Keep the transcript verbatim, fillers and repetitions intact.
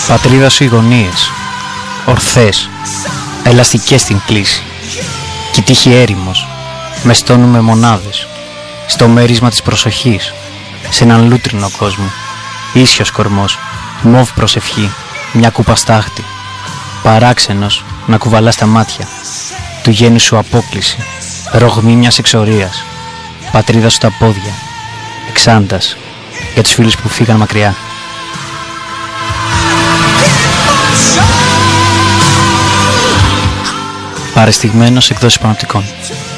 Πατρίδα σου οι γωνίες, ορθές, ελαστικές στην κλίση. Κι η τύχη έρημος, με στώνουμε μονάδες, στο μέρισμα της προσοχής, σε έναν λούτρινο κόσμο, ίσιος κορμός, μοβ προσευχή, μια κούπα στάχτη, παράξενος να κουβαλά στα μάτια, του γένου σου απόκληση, ρογμή μιας εξορίας, πατρίδα σου τα πόδια, εξάντας, για τους φίλους που φύγαν μακριά. Παρεστηγμένος εκδόσεις Πανοπτικών.